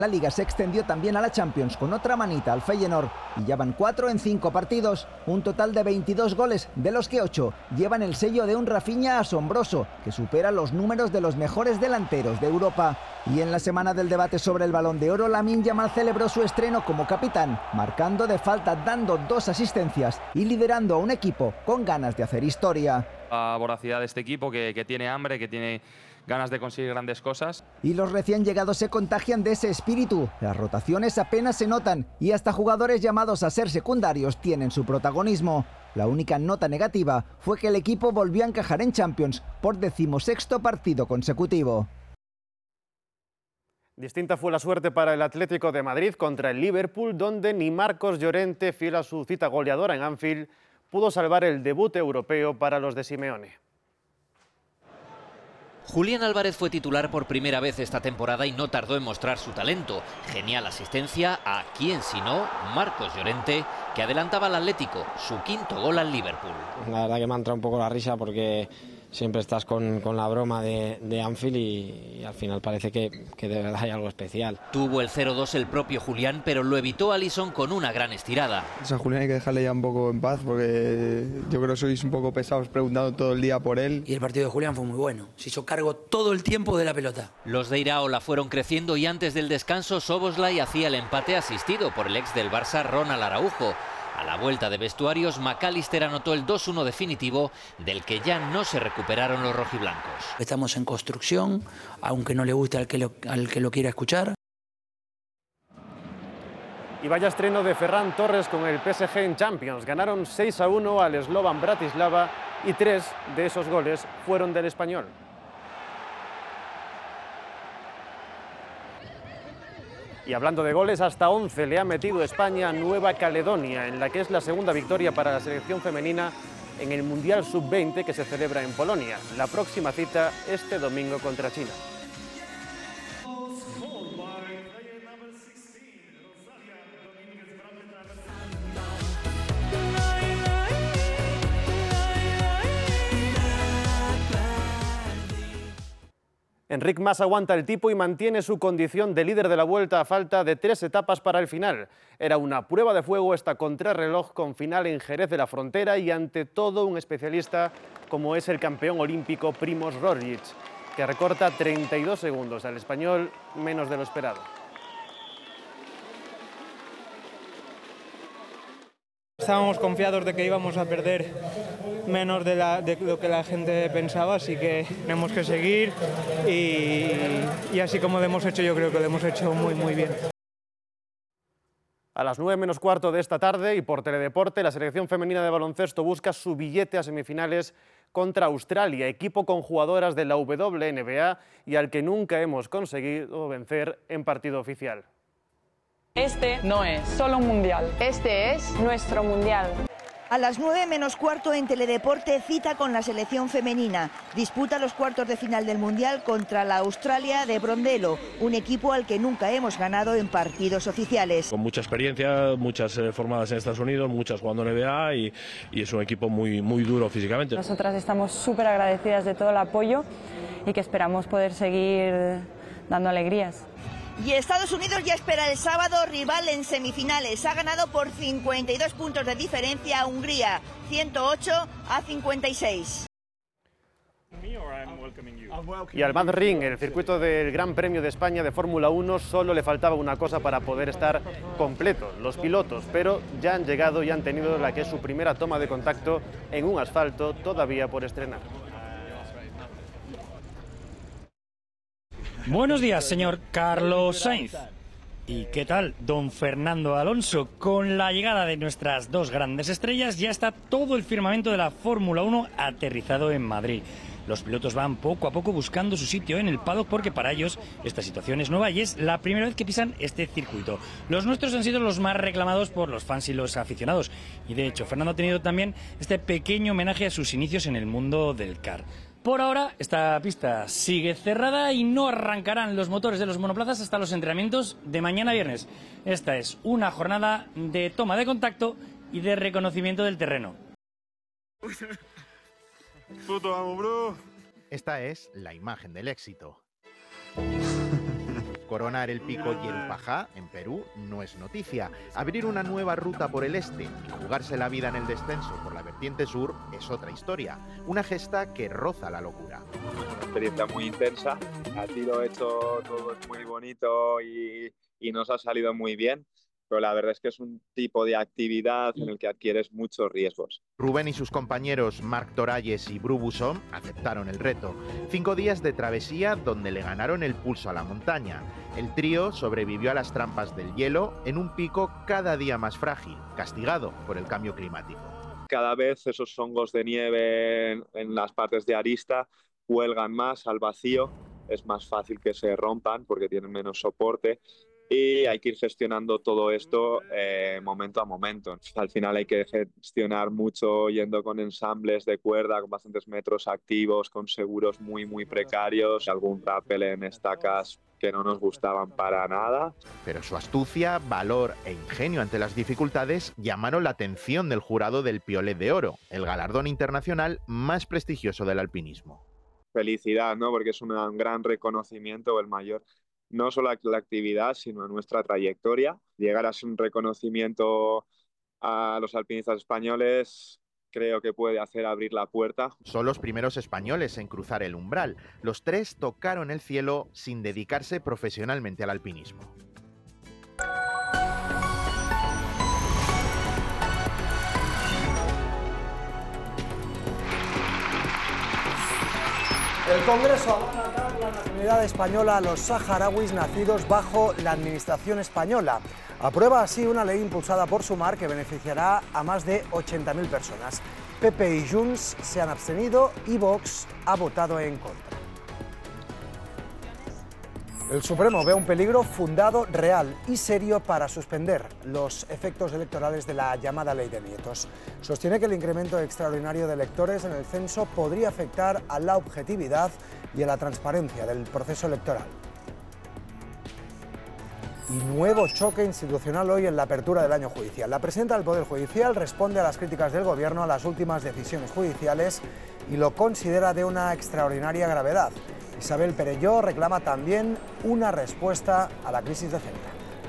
La Liga se extendió también a la Champions con otra manita al Feyenoord y ya van 4 en 5 partidos, un total de 22 goles, de los que 8 llevan el sello de un Rafinha asombroso, que supera los números de los mejores delanteros de Europa. Y en la semana del debate sobre el Balón de Oro, Lamine Yamal celebró su estreno como capitán, marcando de falta, dando 2 asistencias y liderando a un equipo con ganas de hacer historia. La voracidad de este equipo que tiene hambre, que tiene ganas de conseguir grandes cosas. Y los recién llegados se contagian de ese espíritu. Las rotaciones apenas se notan y hasta jugadores llamados a ser secundarios tienen su protagonismo. La única nota negativa fue que el equipo volvió a encajar en Champions por 16º partido consecutivo. Distinta fue la suerte para el Atlético de Madrid contra el Liverpool, donde ni Marcos Llorente, fiel a su cita goleadora en Anfield, pudo salvar el debut europeo para los de Simeone. Julián Álvarez fue titular por primera vez esta temporada y no tardó en mostrar su talento. Genial asistencia a quién sino Marcos Llorente, que adelantaba al Atlético, su 5º gol al Liverpool. La verdad que me ha entrado un poco la risa porque siempre estás con la broma de Anfield y al final parece que de verdad hay algo especial. Tuvo el 0-2 el propio Julián, pero lo evitó Alisson con una gran estirada. O sea, Julián hay que dejarle ya un poco en paz porque yo creo que sois un poco pesados preguntando todo el día por él. Y el partido de Julián fue muy bueno, se hizo cargo todo el tiempo de la pelota. Los de Iraola fueron creciendo y antes del descanso Szoboszlai hacía el empate asistido por el ex del Barça Ronald Araujo. A la vuelta de vestuarios, McAllister anotó el 2-1 definitivo, del que ya no se recuperaron los rojiblancos. Estamos en construcción, aunque no le guste al que lo quiera escuchar. Y vaya estreno de Ferran Torres con el PSG en Champions. Ganaron 6-1 al Slovan Bratislava y 3 de esos goles fueron del español. Y hablando de goles, hasta 11 le ha metido España a Nueva Caledonia, en la que es la segunda victoria para la selección femenina en el Mundial Sub-20 que se celebra en Polonia. La próxima cita este domingo contra China. Enric Mas aguanta el tipo y mantiene su condición de líder de la Vuelta a falta de 3 etapas para el final. Era una prueba de fuego esta contrarreloj con final en Jerez de la Frontera y ante todo un especialista como es el campeón olímpico Primož Roglič, que recorta 32 segundos al español, menos de lo esperado. Estábamos confiados de que íbamos a perder menos de lo que la gente pensaba, así que tenemos que seguir y así como lo hemos hecho, yo creo que lo hemos hecho muy bien. A las 9 menos cuarto de esta tarde y por Teledeporte, la selección femenina de baloncesto busca su billete a semifinales contra Australia, equipo con jugadoras de la WNBA y al que nunca hemos conseguido vencer en partido oficial. Este no es solo un mundial, este es nuestro mundial. A las 9 menos cuarto en Teledeporte, cita con la selección femenina. Disputa los cuartos de final del Mundial contra la Australia de Brondelo, un equipo al que nunca hemos ganado en partidos oficiales. Con mucha experiencia, muchas formadas en Estados Unidos, muchas jugando en NBA y es un equipo muy duro físicamente. Nosotras estamos súper agradecidas de todo el apoyo y que esperamos poder seguir dando alegrías. Y Estados Unidos ya espera el sábado rival en semifinales. Ha ganado por 52 puntos de diferencia a Hungría, 108-56. Y al Madrid, en el circuito del Gran Premio de España de Fórmula 1, solo le faltaba una cosa para poder estar completo, los pilotos, pero ya han llegado y han tenido la que es su primera toma de contacto en un asfalto todavía por estrenar. Buenos días, señor Carlos Sainz. ¿Y qué tal, don Fernando Alonso? Con la llegada de nuestras dos grandes estrellas ya está todo el firmamento de la Fórmula 1 aterrizado en Madrid. Los pilotos van poco a poco buscando su sitio en el paddock porque para ellos esta situación es nueva y es la primera vez que pisan este circuito. Los nuestros han sido los más reclamados por los fans y los aficionados. Y de hecho, Fernando ha tenido también este pequeño homenaje a sus inicios en el mundo del kart. Por ahora, esta pista sigue cerrada y no arrancarán los motores de los monoplazas hasta los entrenamientos de mañana viernes. Esta es una jornada de toma de contacto y de reconocimiento del terreno. Puto amo, bro. Esta es la imagen del éxito. Coronar el pico Yerupajá, en Perú, no es noticia. Abrir una nueva ruta por el este y jugarse la vida en el descenso por la vertiente sur es otra historia. Una gesta que roza la locura. Una experiencia muy intensa. A tiro hecho todo es muy bonito y nos ha salido muy bien. Pero la verdad es que es un tipo de actividad en el que adquieres muchos riesgos. Rubén y sus compañeros Marc Toralles y Bru Busson aceptaron el reto. 5 días de travesía donde le ganaron el pulso a la montaña. El trío sobrevivió a las trampas del hielo en un pico cada día más frágil, castigado por el cambio climático. Cada vez esos hongos de nieve en las partes de arista cuelgan más al vacío. Es más fácil que se rompan porque tienen menos soporte. Y hay que ir gestionando todo esto momento a momento. Al final hay que gestionar mucho yendo con ensambles de cuerda, con bastantes metros activos, con seguros muy precarios, algún rappel en estacas que no nos gustaban para nada. Pero su astucia, valor e ingenio ante las dificultades llamaron la atención del jurado del Piolet de Oro, el galardón internacional más prestigioso del alpinismo. Felicidad, ¿no? Porque es un gran reconocimiento, el mayor, no solo a la actividad, sino a nuestra trayectoria. Llegar a ser un reconocimiento a los alpinistas españoles creo que puede hacer abrir la puerta. Son los primeros españoles en cruzar el umbral. Los 3 tocaron el cielo sin dedicarse profesionalmente al alpinismo. El Congreso va a dar la nacionalidad española a los saharauis nacidos bajo la administración española. Aprueba así una ley impulsada por Sumar que beneficiará a más de 80.000 personas. PP y Junts se han abstenido y Vox ha votado en contra. El Supremo ve un peligro fundado, real y serio para suspender los efectos electorales de la llamada Ley de Nietos. Sostiene que el incremento extraordinario de electores en el censo podría afectar a la objetividad y a la transparencia del proceso electoral. Y nuevo choque institucional hoy en la apertura del año judicial. La presidenta del Poder Judicial responde a las críticas del Gobierno a las últimas decisiones judiciales y lo considera de una extraordinaria gravedad. Isabel Perelló reclama también una respuesta a la crisis de Ceuta.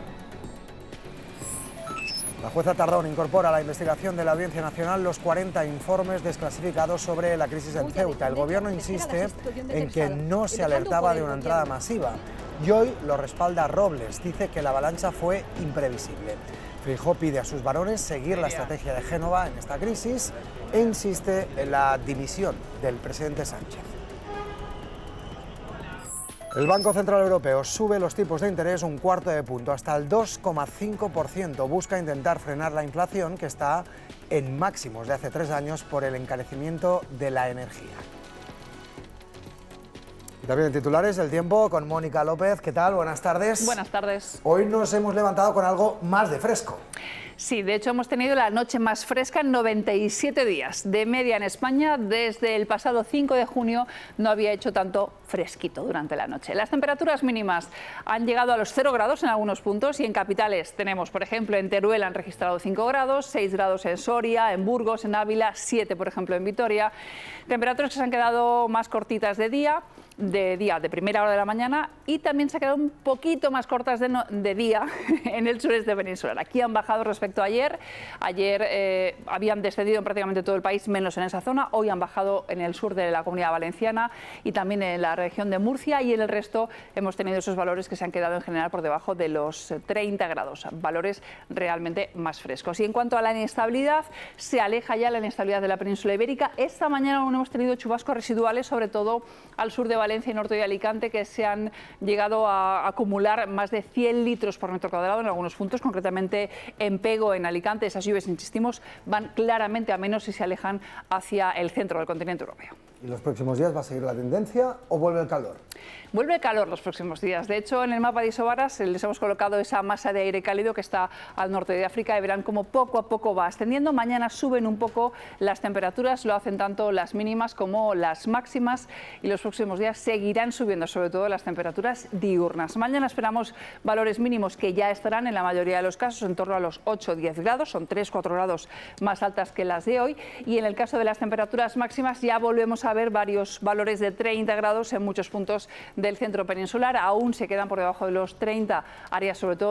La jueza Tardón incorpora a la investigación de la Audiencia Nacional los 40 informes desclasificados sobre la crisis en Ceuta. El Gobierno insiste en que no se alertaba de una entrada masiva y hoy lo respalda Robles. Dice que la avalancha fue imprevisible. Feijóo pide a sus varones seguir la estrategia de Génova en esta crisis e insiste en la dimisión del presidente Sánchez. El Banco Central Europeo sube los tipos de interés un cuarto de punto, hasta el 2,5%. Busca intentar frenar la inflación, que está en máximos de hace 3 años por el encarecimiento de la energía. Y también en titulares del tiempo con Mónica López. ¿Qué tal? Buenas tardes. Buenas tardes. Hoy nos hemos levantado con algo más de fresco. Sí, de hecho hemos tenido la noche más fresca en 97 días. De media en España, desde el pasado 5 de junio no había hecho tanto fresquito durante la noche. Las temperaturas mínimas han llegado a los 0 grados en algunos puntos y en capitales tenemos, por ejemplo, en Teruel han registrado 5 grados, 6 grados en Soria, en Burgos, en Ávila, 7 por ejemplo en Vitoria. Temperaturas que se han quedado más cortitas de día de primera hora de la mañana, y también se ha quedado un poquito más cortas de día en el sureste peninsular. Aquí han bajado respecto a ayer. Ayer habían descendido en prácticamente todo el país, menos en esa zona. Hoy han bajado en el sur de la Comunidad Valenciana y también en la región de Murcia, y en el resto hemos tenido esos valores que se han quedado en general por debajo de los 30 grados, valores realmente más frescos. Y en cuanto a la inestabilidad, se aleja ya la inestabilidad de la península ibérica. Esta mañana aún hemos tenido chubascos residuales, sobre todo al sur de Valencia y norte de Alicante, que se han llegado a acumular más de 100 litros por metro cuadrado en algunos puntos, concretamente en Pego, en Alicante. Esas lluvias, insistimos, van claramente a menos y se alejan hacia el centro del continente europeo. ¿Y los próximos días va a seguir la tendencia o vuelve el calor? Vuelve el calor los próximos días. De hecho, en el mapa de isobaras les hemos colocado esa masa de aire cálido que está al norte de África, y verán cómo poco a poco va ascendiendo. Mañana suben un poco las temperaturas, lo hacen tanto las mínimas como las máximas, y los próximos días seguirán subiendo, sobre todo las temperaturas diurnas. Mañana esperamos valores mínimos que ya estarán en la mayoría de los casos en torno a los 8 o 10 grados, son 3-4 grados más altas que las de hoy, y en el caso de las temperaturas máximas ya volvemos a ver varios valores de 30 grados en muchos puntos del centro peninsular. Aún se quedan por debajo de los 30 áreas, sobre todo